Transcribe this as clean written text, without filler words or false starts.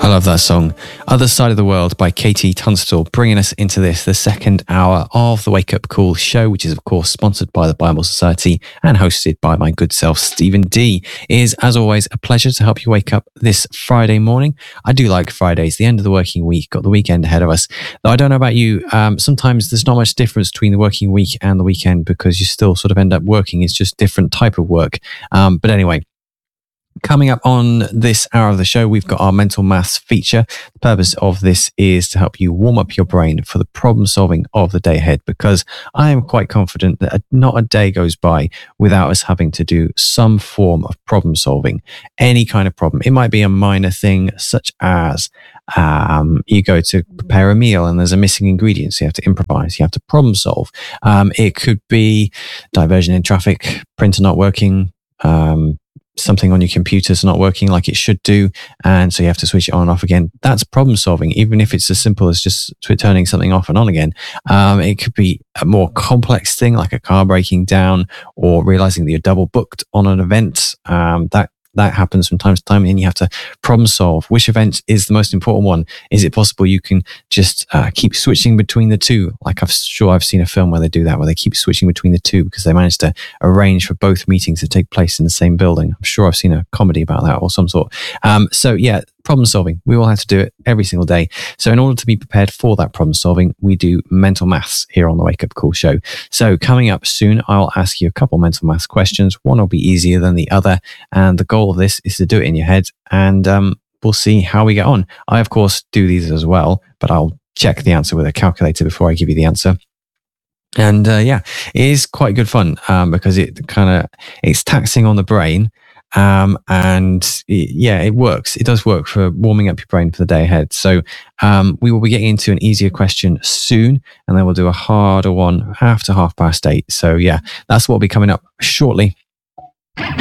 I love that song. Other Side of the World by Katie Tunstall, bringing us into this, the second hour of the Wake Up Call show, which is, of course, sponsored by the Bible Society and hosted by my good self, Stephen D. It is, as always, a pleasure to help you wake up this Friday morning. I do like Fridays, the end of the working week, got the weekend ahead of us. Though I don't know about you, sometimes there's not much difference between the working week and the weekend because you still sort of end up working. It's just different type of work. But anyway, coming up on this hour of the show, we've got our mental maths feature. The purpose of this is to help you warm up your brain for the problem solving of the day ahead, because I am quite confident that not a day goes by without us having to do some form of problem solving, any kind of problem. It might be a minor thing such as you go to prepare a meal and there's a missing ingredient, so you have to improvise, you have to problem solve. It could be diversion in traffic, printer not working, something on your computer's not working like it should do, and so you have to switch it on and off again. That's problem solving, even if it's as simple as just turning something off and on again. It could be a more complex thing like a car breaking down or realizing that you're double booked on an event. That happens from time to time, and you have to problem solve. Which event is the most important one? Is it possible you can just keep switching between the two? Like I've seen a film where they do that, where they keep switching between the two because they managed to arrange for both meetings to take place in the same building. I'm sure I've seen a comedy about that or some sort. So yeah, problem solving. We all have to do it every single day. So in order to be prepared for that problem solving, we do mental maths here on the Wake Up Call show. So coming up soon, I'll ask you a couple mental maths questions. One will be easier than the other. And the goal of this is to do it in your head. And we'll see how we get on. I, of course, do these as well, but I'll check the answer with a calculator before I give you the answer. And yeah, it is quite good fun because it's taxing on the brain. It works. It does work for warming up your brain for the day ahead. So we will be getting into an easier question soon, and then we'll do a harder one after 8:30. So yeah, that's what will be coming up shortly.